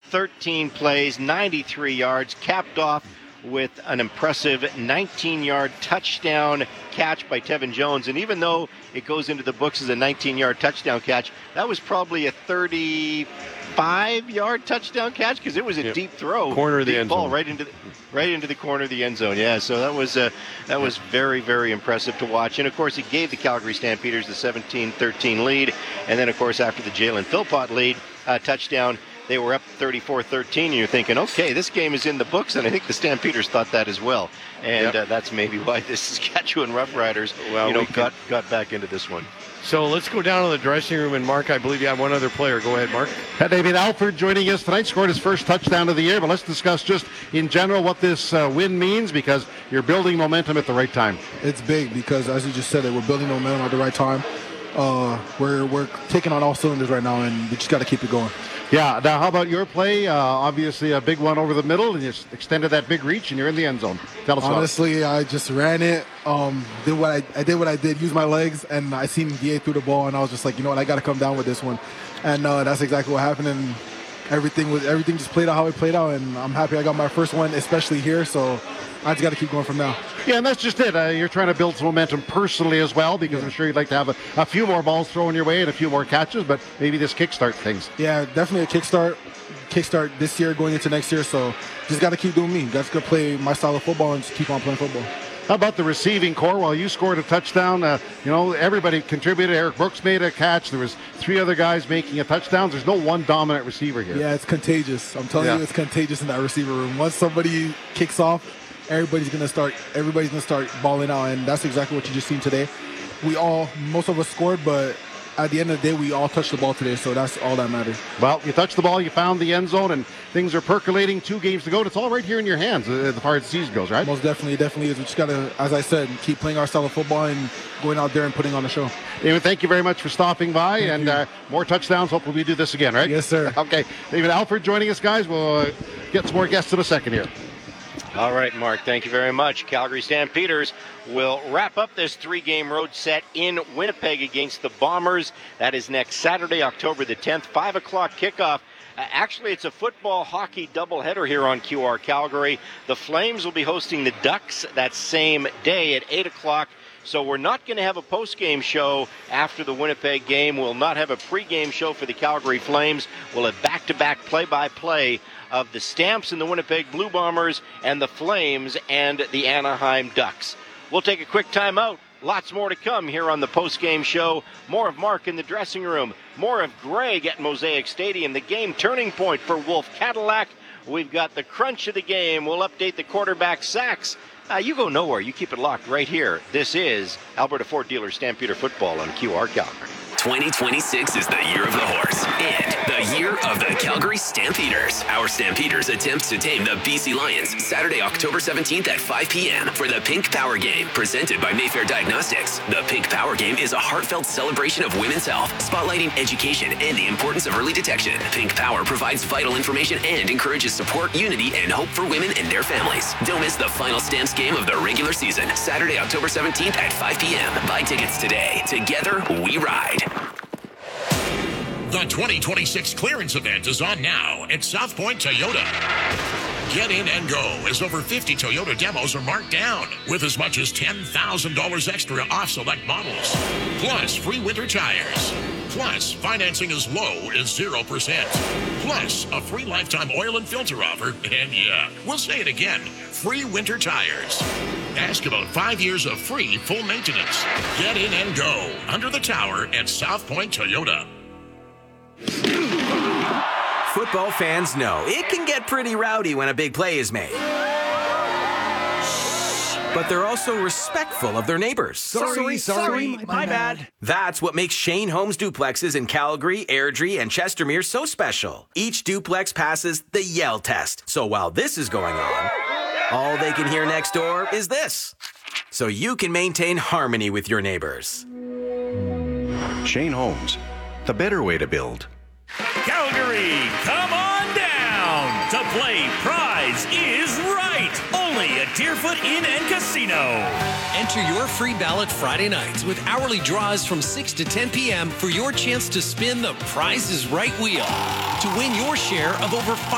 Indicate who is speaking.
Speaker 1: 13 plays, 93 yards, capped off with an impressive 19-yard touchdown catch by Tevin Jones. And even though it goes into the books as a 19-yard touchdown catch, that was probably a 35-yard touchdown catch because it was a deep throw.
Speaker 2: Corner of the end zone.
Speaker 1: Right into the corner of the end zone. Yeah, so that was very, very impressive to watch. And, of course, it gave the Calgary Stampeders the 17-13 lead. And then, of course, after the Jalen Philpott lead touchdown, they were up 34-13, and you're thinking, okay, this game is in the books, and I think the Stampeders thought that as well. And that's maybe why the Saskatchewan Roughriders got back into this one.
Speaker 2: So let's go down to the dressing room, and Mark, I believe you have one other player. Go ahead, Mark.
Speaker 3: David Alford joining us tonight, scored his first touchdown of the year, but let's discuss just in general what this win means, because you're building momentum at the right time.
Speaker 4: It's big because, as you just said, we're building momentum at the right time. We're taking on all cylinders right now, and we just got to keep it going.
Speaker 3: Yeah, now how about your play? Obviously a big one over the middle, and you just extended that big reach, and you're in the end zone. Tell us
Speaker 4: Honestly, I just ran it, did what I did, used my legs, and I seen VA through the ball, and I was just like, you know what, I got to come down with this one. And that's exactly what happened, and everything just played out how it played out, and I'm happy I got my first one, especially here, so I just got to keep going from now.
Speaker 3: Yeah, and that's just it. You're trying to build some momentum personally as well, because I'm sure you'd like to have a few more balls thrown your way and a few more catches, but maybe this kickstart things.
Speaker 4: Yeah, definitely a kickstart this year going into next year, so just got to keep doing me. Got to play my style of football and just keep on playing football.
Speaker 3: How about the receiving core? While you scored a touchdown, everybody contributed. Eric Brooks made a catch. There was 3 other guys making a touchdown. There's no one dominant receiver here.
Speaker 4: Yeah, it's contagious. I'm telling you, it's contagious in that receiver room. Once somebody kicks off, everybody's gonna start balling out, and that's exactly what you just seen today. Most of us scored, but at the end of the day, we all touched the ball today, so that's all that matters.
Speaker 3: Well, you touched the ball, you found the end zone, and things are percolating. 2 games to go, and it's all right here in your hands as far as the season goes, right?
Speaker 4: Most definitely, it definitely is. We just gotta, as I said, keep playing our style of football and going out there and putting on a show.
Speaker 3: David, thank you very much for stopping by, and more touchdowns. Hopefully we do this again, right?
Speaker 4: Yes, sir.
Speaker 3: Okay, David Alford joining us, guys. We'll get some more guests in a second here.
Speaker 1: All right, Mark, thank you very much. Calgary Stampeders will wrap up this 3-game road set in Winnipeg against the Bombers. That is next Saturday, October the 10th, 5 o'clock kickoff. Actually, it's a football-hockey doubleheader here on QR Calgary. The Flames will be hosting the Ducks that same day at 8 o'clock. So we're not going to have a post-game show after the Winnipeg game. We'll not have a pre-game show for the Calgary Flames. We'll have back-to-back play-by-play of the Stamps and the Winnipeg Blue Bombers and the Flames and the Anaheim Ducks. We'll take a quick time out. Lots more to come here on the post-game show. More of Mark in the dressing room. More of Greg at Mosaic Stadium. The game turning point for Wolf Cadillac. We've got the crunch of the game. We'll update the quarterback sacks. You go nowhere. You keep it locked right here. This is Alberta Ford Dealer Stampeder Football on QR Calgary.
Speaker 5: 2026 is the year of the horse and the year of the Calgary Stampeders. Our Stampeders attempts to tame the BC Lions Saturday, October 17th at 5 p.m. for the Pink Power Game, presented by Mayfair Diagnostics. The Pink Power Game is a heartfelt celebration of women's health, spotlighting education and the importance of early detection. Pink Power provides vital information and encourages support, unity, and hope for women and their families. Don't miss the final Stamps game of the regular season, Saturday, October 17th at 5 p.m. Buy tickets today. Together, we ride.
Speaker 6: The 2026 clearance event is on now at South Point Toyota. Get in and go as over 50 Toyota demos are marked down with as much as $10,000 extra off select models. Plus free winter tires. Plus financing as low as 0%. Plus a free lifetime oil and filter offer. And yeah, we'll say it again, free winter tires. Ask about 5 years of free full maintenance. Get in and go under the tower at South Point Toyota.
Speaker 7: Football fans know it can get pretty rowdy when a big play is made. But they're also respectful of their neighbors.
Speaker 8: Sorry, my bad.
Speaker 7: That's what makes Shane Homes duplexes in Calgary, Airdrie, and Chestermere so special. Each duplex passes the Yell test. So while this is going on, all they can hear next door is this. So you can maintain harmony with your neighbors.
Speaker 9: Shane Homes, the better way to build.
Speaker 8: Calgary, come on down to play Prize is Right. Only at Deerfoot Inn and Casino.
Speaker 10: Enter your free ballot Friday nights with hourly draws from 6 to 10 p.m. for your chance to spin the Prize is Right wheel to win your share of over